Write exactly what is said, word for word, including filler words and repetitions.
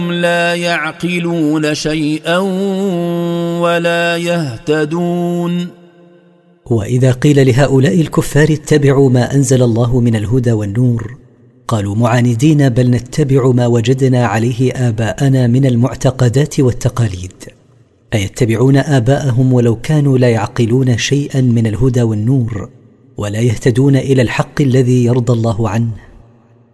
لا يعقلون شيئا ولا يهتدون. وإذا قيل لهؤلاء الكفار اتبعوا ما أنزل الله من الهدى والنور قالوا معاندين بل نتبع ما وجدنا عليه آباءنا من المعتقدات والتقاليد. أيتبعون آباءهم ولو كانوا لا يعقلون شيئا من الهدى والنور ولا يهتدون إلى الحق الذي يرضى الله عنه؟